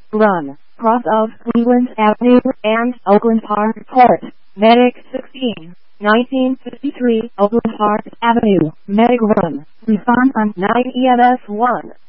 Run, cross of Cleveland Avenue and Oakland Park Court. Medic 16, 1953, Oakland Park Avenue. Medic run. Respond on 9 EMS 1.